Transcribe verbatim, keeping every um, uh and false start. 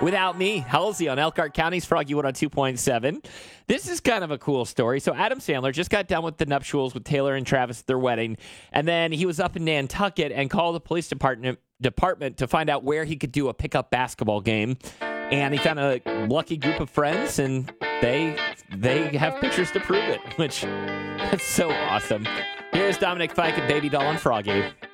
Without Me, Halsey on Elkhart County's Froggy one oh two point seven. This is kind of a cool story. So Adam Sandler just got done with the nuptials with Taylor and Travis at their wedding, and then he was up in Nantucket and called the police department department to find out where he could do a pickup basketball game. And he found a lucky group of friends, and they they have pictures to prove it, which that's so awesome. Here's Dominic Fike and Baby Doll on Froggy.